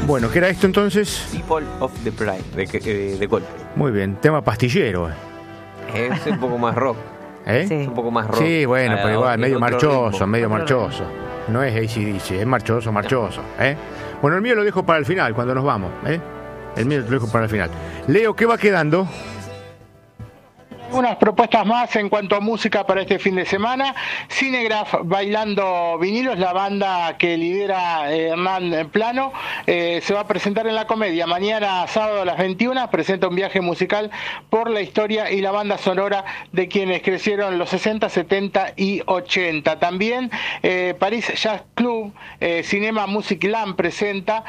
Bueno, ¿qué era esto entonces? People of the Pride, de Coldplay. Muy bien, tema pastillero. Es un poco más rock. ¿Eh? Es un poco más rock. Sí, bueno, pero igual, medio marchoso, medio marchoso. marchoso. No es AC/DC, es marchoso. ¿Eh? Bueno, el mío lo dejo para el final, cuando nos vamos. El mío lo dejo para el final. Leo, ¿qué va quedando? Unas propuestas más en cuanto a música para este fin de semana. Cinegraph Bailando Vinilos, la banda que lidera Hernán Plano, se va a presentar en La Comedia. Mañana, sábado a las 21, presenta un viaje musical por la historia y la banda sonora de quienes crecieron los 60, 70 y 80. También París Jazz Club, Cinema Music Land presenta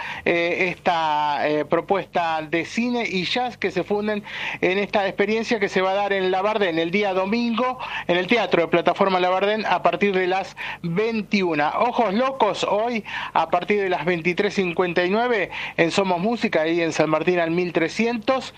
esta propuesta de cine y jazz que se funden en esta experiencia que se va a dar en Labardén el día domingo en el Teatro de Plataforma Labardén a partir de las 21. Ojos Locos hoy a partir de las 23:59 en Somos Música, ahí en San Martín al 1300.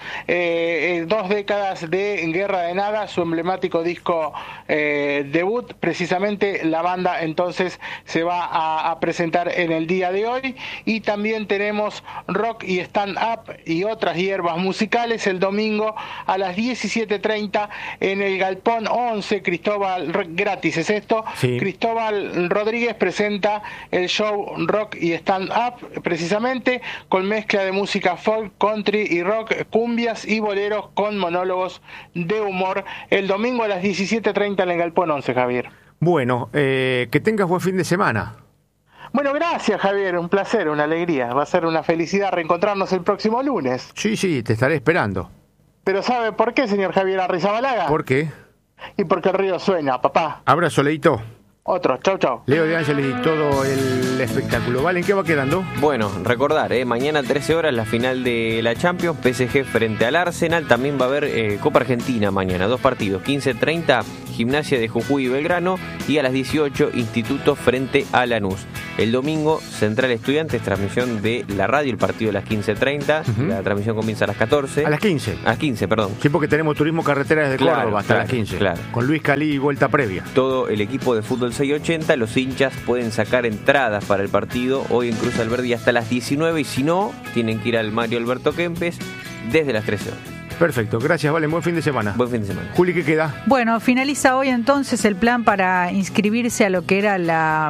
2 décadas de Guerra de Nada, su emblemático disco debut. Precisamente la banda entonces se va a presentar en el día de hoy. Y también tenemos rock y stand-up y otras hierbas musicales el domingo a las 17:30 en el Galpón 11. Cristóbal, gratis es esto, sí. Cristóbal Rodríguez presenta el show rock y stand-up, precisamente con mezcla de música folk, country y rock, cumbias y boleros con monólogos de humor, el domingo a las 17:30 en el Galpón 11, Javier. Bueno, que tengas buen fin de semana. Bueno, gracias, Javier, un placer, una alegría, va a ser una felicidad reencontrarnos el próximo lunes. Sí, te estaré esperando. Pero ¿sabe por qué, señor Javier Arrizabalaga? ¿Por qué? Y porque el río suena, papá. Abrazo, Leito. Otro, chau. Leo de Ángeles y todo el espectáculo. ¿Vale? ¿En qué va quedando? Bueno, recordar, mañana 13 horas la final de la Champions, PSG frente al Arsenal. También va a haber Copa Argentina mañana, 2 partidos, 15:30 Gimnasia de Jujuy y Belgrano, y a las 18 Instituto frente a Lanús. El domingo Central Estudiantes, transmisión de la radio, el partido a las 15:30, la transmisión comienza a las 14. A las 15. A las 15, perdón. Sí, porque tenemos turismo carretera desde Córdoba hasta las 15. Claro. Con Luis Calí y vuelta previa. Todo el equipo de fútbol 680, los hinchas pueden sacar entradas para el partido hoy en Cruz Alberdi hasta las 19, y si no, tienen que ir al Mario Alberto Kempes desde las 13 horas. Perfecto, gracias, Valen, buen fin de semana. Buen fin de semana. Juli, ¿qué queda? Bueno, finaliza hoy entonces el plan para inscribirse a lo que era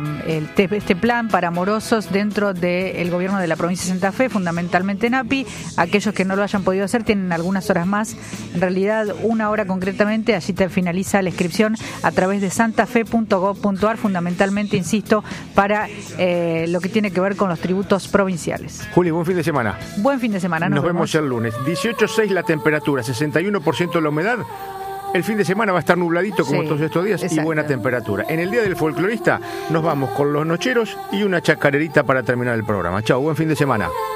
este plan para morosos dentro del gobierno de la provincia de Santa Fe, fundamentalmente en API. Aquellos que no lo hayan podido hacer tienen algunas horas más, en realidad 1 hora concretamente. Allí te finaliza la inscripción a través de santafe.gov.ar, fundamentalmente, insisto, para lo que tiene que ver con los tributos provinciales. Juli, buen fin de semana. Buen fin de semana. Nos vemos el lunes. 18.6 la temperatura, 61% la humedad. El fin de semana va a estar nubladito como todos estos días, exacto, y buena temperatura. En el Día del Folclorista nos vamos con los nocheros y una chacarerita para terminar el programa. Chao, buen fin de semana.